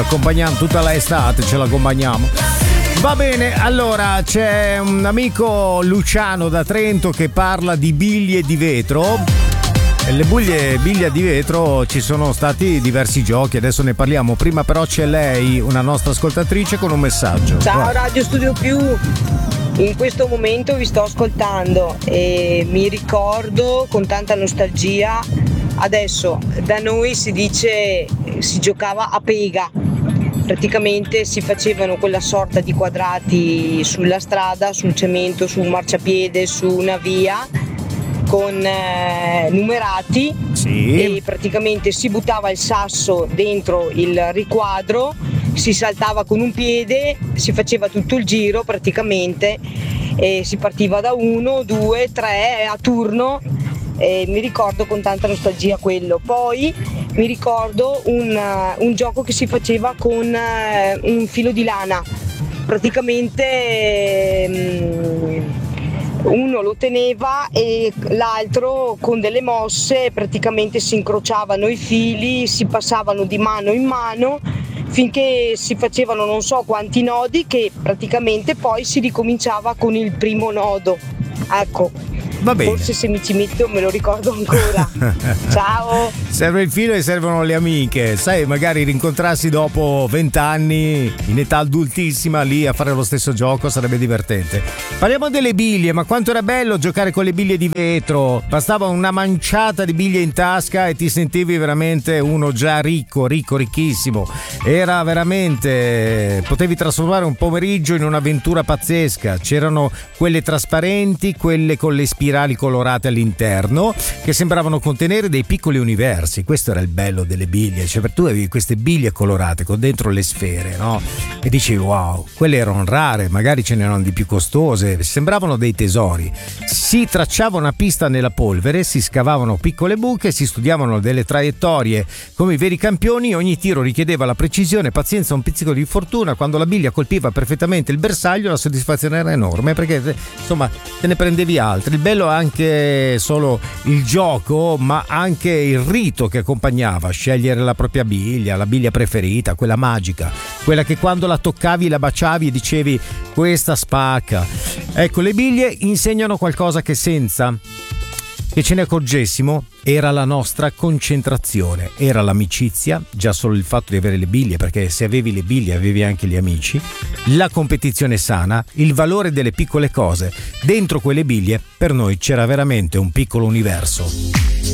accompagniamo tutta l'estate, ce l'accompagniamo. Va bene, allora c'è un amico Luciano da Trento che parla di biglie di vetro. E le biglie di vetro ci sono stati diversi giochi, adesso ne parliamo. Prima però c'è lei, una nostra ascoltatrice, con un messaggio. Ciao Radio Studio Più, in questo momento vi sto ascoltando e mi ricordo con tanta nostalgia. Adesso da noi si giocava a pega, praticamente si facevano quella sorta di quadrati sulla strada, sul cemento, su un marciapiede, su una via con numerati, sì. E praticamente si buttava il sasso dentro il riquadro, si saltava con un piede, si faceva tutto il giro praticamente e si partiva da 1, 2, 3 a turno. Mi ricordo con tanta nostalgia quello. Poi mi ricordo un gioco che si faceva con un filo di lana, praticamente uno lo teneva e l'altro con delle mosse praticamente si incrociavano i fili, si passavano di mano in mano finché si facevano non so quanti nodi, che praticamente poi si ricominciava con il primo nodo. Ecco, va bene. Forse se mi ci metto me lo ricordo ancora. Ciao. Serve il filo e servono le amiche, sai, magari rincontrarsi dopo 20 anni in età adultissima lì a fare lo stesso gioco sarebbe divertente. Parliamo delle biglie, ma quanto era bello giocare con le biglie di vetro, bastava una manciata di biglie in tasca e ti sentivi veramente uno già ricchissimo. Era veramente, potevi trasformare un pomeriggio in un'avventura pazzesca. C'erano quelle trasparenti, quelle con le spirali colorate all'interno che sembravano contenere dei piccoli universi. Questo era il bello delle biglie, cioè tu avevi queste biglie colorate con dentro le sfere, no? E dicevi wow, quelle erano rare, magari ce n'erano di più costose, sembravano dei tesori. Si tracciava una pista nella polvere, si scavavano piccole buche, si studiavano delle traiettorie come i veri campioni, ogni tiro richiedeva la precisione, pazienza, un pizzico di fortuna. Quando la biglia colpiva perfettamente il bersaglio la soddisfazione era enorme perché insomma te ne prendevi altri. Il bello è anche solo il gioco, ma anche il rito che accompagnava, scegliere la propria biglia, la biglia preferita, quella magica, quella che quando la toccavi la baciavi e dicevi questa spacca. Ecco, le biglie insegnano qualcosa che senza che ce ne accorgessimo era la nostra concentrazione, era l'amicizia, già solo il fatto di avere le biglie, perché se avevi le biglie avevi anche gli amici, la competizione sana, il valore delle piccole cose. Dentro quelle biglie per noi c'era veramente un piccolo universo.